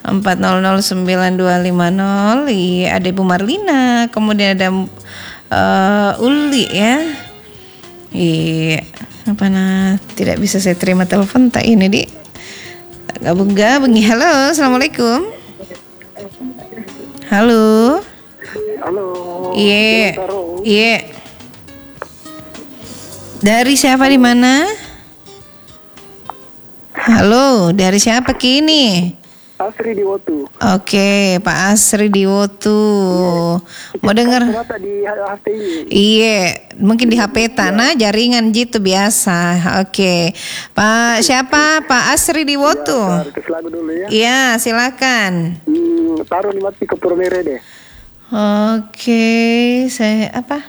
4009250. Iya, ada Ibu Marlina, kemudian ada Uli ya. Iya, apa tidak bisa saya terima telepon tak ini di gabung. Halo, assalamualaikum. Halo. Iya. Dari siapa di mana? Halo, dari siapa kini? Asri di Wotu. Oke, Pak Asri di Wotu. Mau dengar? Di HP ini. Iya, mungkin di HP tanah jaringan gitu biasa. Oke, Pak siapa? Pak Asri di Wotu. Lagu dulu ya. Iya, silakan. Taruh di mati ke Purmere deh. Oke, saya apa?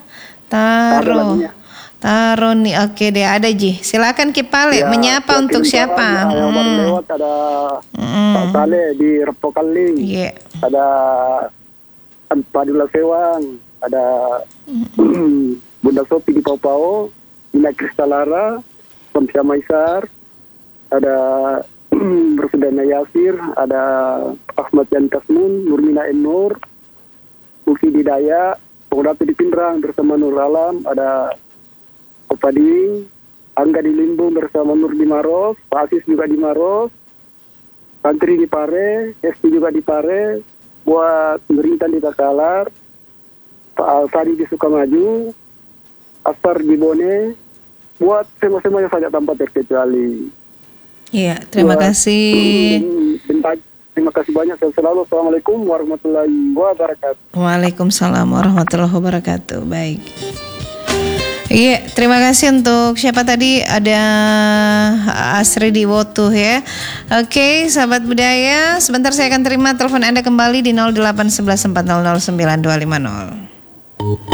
Taruh nih, oke deh, ada Ji. Silakan Kipale, menyapa untuk siapa? Lewat ada Pak Saleh di Repokaling. Iya. Ada Padula Sewang, ada Bunda Sopi di Papao, Ina Kristalara, Samsia Maisar, ada Bersudana Yasir, ada Ahmad Yan Kasmun, Nurmina Nur, Uki Didaya, Pengratu di Pindrang bersama Nur Alam, ada Opading, Angga di Limbung bersama Nur di Maros, Pak Asis juga di Maros, Santri di Pare, Esti juga di Pare, buat Berintan di Takalar, Pak Alsari di Sukamaju, Asar di Bone, buat semua-semuanya saja tanpa terkecuali. Iya, terima kasih. Terima kasih banyak. Selalu Assalamualaikum warahmatullahi wabarakatuh. Waalaikumsalam warahmatullahi wabarakatuh. Baik. Iya, terima kasih untuk siapa tadi, ada Asri di Wotu ya. Oke, sahabat budaya, sebentar saya akan terima telepon Anda kembali di 0811 400 9250.